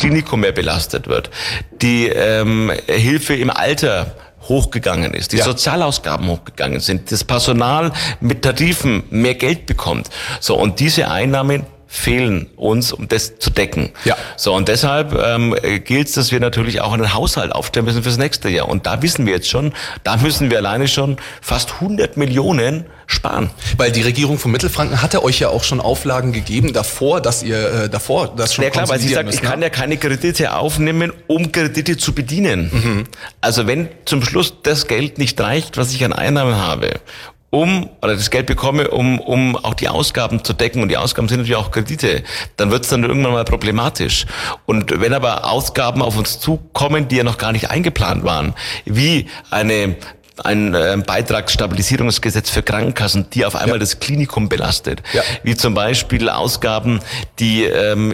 Klinikum mehr belastet wird, die Hilfe im Alter hochgegangen ist, die Sozialausgaben hochgegangen sind, das Personal mit Tarifen mehr Geld bekommt. So, und diese Einnahmen fehlen uns, um das zu decken. Ja. So, und deshalb gilt es, dass wir natürlich auch einen Haushalt aufstellen müssen fürs nächste Jahr. Und da wissen wir jetzt schon, da müssen wir alleine schon fast 100 Millionen sparen. Weil die Regierung von Mittelfranken hatte euch ja auch schon Auflagen gegeben davor, dass ihr das schon ja klar, weil sie sagt, ich kann ja keine Kredite aufnehmen, um Kredite zu bedienen. Mhm. Also wenn zum Schluss das Geld nicht reicht, was ich an Einnahmen habe, oder das Geld bekomme, um auch die Ausgaben zu decken, und die Ausgaben sind natürlich auch Kredite, dann wird es dann irgendwann mal problematisch. Und wenn aber Ausgaben auf uns zukommen, die ja noch gar nicht eingeplant waren, wie ein Beitragsstabilisierungsgesetz für Krankenkassen, die auf einmal das Klinikum belastet. Ja. Wie zum Beispiel Ausgaben, die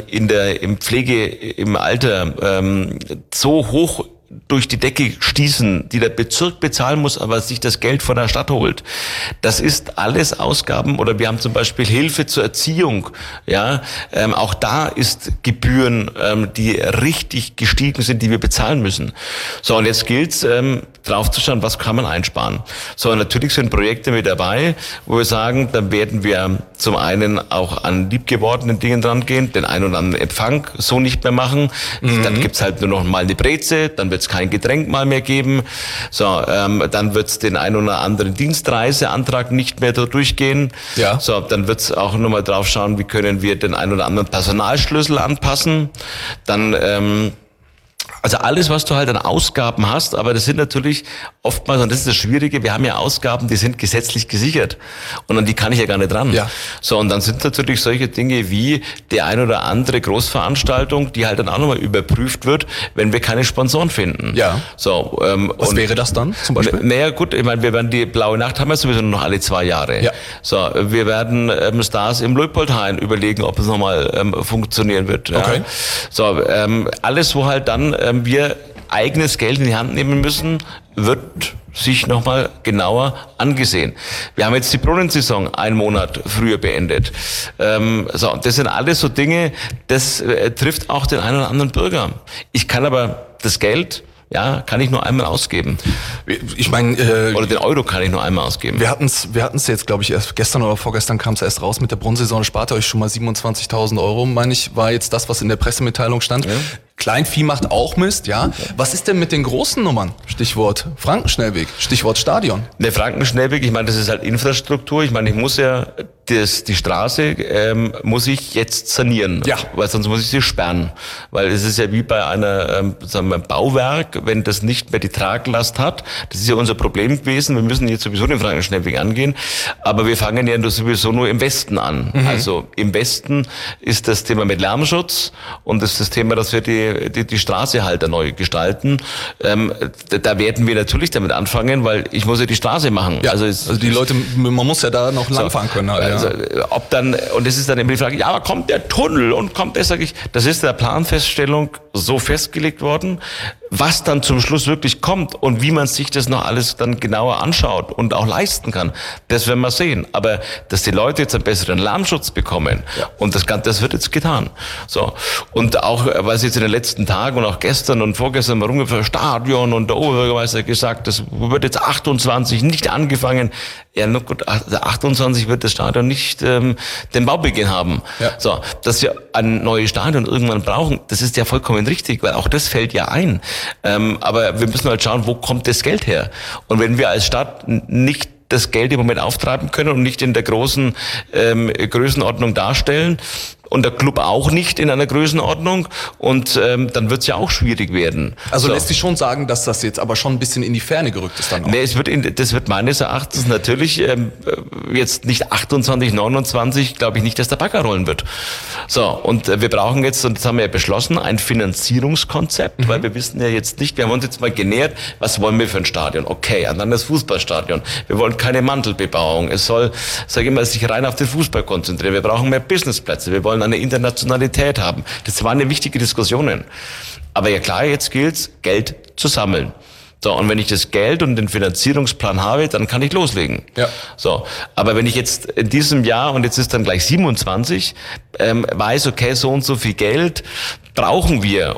im Alter so hoch durch die Decke stießen, die der Bezirk bezahlen muss, aber sich das Geld von der Stadt holt. Das ist alles Ausgaben. Oder wir haben zum Beispiel Hilfe zur Erziehung. Ja, auch da ist Gebühren, die richtig gestiegen sind, die wir bezahlen müssen. So, und jetzt gilt's, drauf zu schauen, was kann man einsparen. So, und natürlich sind Projekte mit dabei, wo wir sagen, dann werden wir zum einen auch an liebgewordenen Dingen dran gehen, den einen oder anderen Empfang so nicht mehr machen. Mhm. Dann gibt's halt nur noch mal eine Breze, dann wird es kein Getränk mal mehr geben. So, dann wird es den einen oder anderen Dienstreiseantrag nicht mehr durchgehen. Ja. So, dann wird es auch nochmal drauf schauen, wie können wir den einen oder anderen Personalschlüssel anpassen. Dann also alles, was du halt an Ausgaben hast, aber das sind natürlich oftmals, und das ist das Schwierige, wir haben ja Ausgaben, die sind gesetzlich gesichert und an die kann ich ja gar nicht ran. Ja. So, und dann sind natürlich solche Dinge wie die ein oder andere Großveranstaltung, die halt dann auch nochmal überprüft wird, wenn wir keine Sponsoren finden. Ja. So, was wäre das dann zum Beispiel? Naja gut, ich meine, wir werden die Blaue Nacht haben wir sowieso nur noch alle 2 Jahre. Ja. So, wir werden Stars im Leopoldhain überlegen, ob es nochmal funktionieren wird. Ja. Okay. So, alles, wo halt dann wir eigenes Geld in die Hand nehmen müssen, wird sich nochmal genauer angesehen. Wir haben jetzt die Brunnensaison 1 Monat früher beendet. So, das sind alles so Dinge, das trifft auch den einen oder anderen Bürger. Ich kann aber das Geld, kann ich nur einmal ausgeben. Ich meine, oder den Euro kann ich nur einmal ausgeben. Wir hatten's jetzt, glaube ich, erst gestern oder vorgestern kam es erst raus mit der Brunnensaison. Spart ihr euch schon mal 27.000 Euro, meine ich, war jetzt das, was in der Pressemitteilung stand. Ja. Kleinvieh macht auch Mist, ja. Was ist denn mit den großen Nummern? Stichwort Frankenschnellweg, Stichwort Stadion. Der Frankenschnellweg, ich meine, das ist halt Infrastruktur. Ich meine, ich muss ja die Straße muss ich jetzt sanieren, weil sonst muss ich sie sperren. Weil es ist ja wie bei einem Bauwerk, wenn das nicht mehr die Traglast hat. Das ist ja unser Problem gewesen. Wir müssen jetzt sowieso den Frankenschnellweg angehen, aber wir fangen ja sowieso nur im Westen an. Mhm. Also im Westen ist das Thema mit Lärmschutz und das ist das Thema, dass wir die Straße halt neu gestalten. Da werden wir natürlich damit anfangen, weil ich muss ja die Straße machen. Ja, also die Leute, man muss ja da noch langfahren können. Halt, also, ob dann, und es ist dann immer die Frage, aber kommt der Tunnel und kommt das, sage ich, das ist der Planfeststellung so festgelegt worden. Was dann zum Schluss wirklich kommt und wie man sich das noch alles dann genauer anschaut und auch leisten kann, das werden wir sehen. Aber dass die Leute jetzt einen besseren Lärmschutz bekommen, und das wird jetzt getan. So. Und auch, was jetzt in den letzten Tagen und auch gestern und vorgestern mal rumgefahren, Stadion und der Oberbürgermeister gesagt, das wird jetzt 28 nicht angefangen. Ja, nur gut, 28 wird das Stadion nicht den Baubeginn haben. Ja. So, dass wir ein neues Stadion irgendwann brauchen, das ist ja vollkommen richtig, weil auch das fällt ja ein. Aber wir müssen halt schauen, wo kommt das Geld her? Und wenn wir als Stadt nicht das Geld im Moment auftreiben können und nicht in der großen Größenordnung darstellen, und der Club auch nicht in einer Größenordnung, und dann wird es ja auch schwierig werden. Also lässt sich schon sagen, dass das jetzt aber schon ein bisschen in die Ferne gerückt ist dann auch. Nee, das wird meines Erachtens natürlich jetzt nicht 28, 29, glaube ich nicht, dass der Bagger rollen wird. So, und wir brauchen jetzt, und das haben wir ja beschlossen, ein Finanzierungskonzept, weil wir wissen ja jetzt nicht, wir haben uns jetzt mal genähert, was wollen wir für ein Stadion? Okay, und dann das Fußballstadion. Wir wollen keine Mantelbebauung. Es soll, sage ich mal, sich rein auf den Fußball konzentrieren. Wir brauchen mehr Businessplätze. Wir wollen eine Internationalität haben. Das waren ja wichtige Diskussionen. Aber ja klar, jetzt gilt's, Geld zu sammeln. So, und wenn ich das Geld und den Finanzierungsplan habe, dann kann ich loslegen. Ja. So, aber wenn ich jetzt in diesem Jahr, und jetzt ist dann gleich 27, weiß, okay, so und so viel Geld brauchen wir,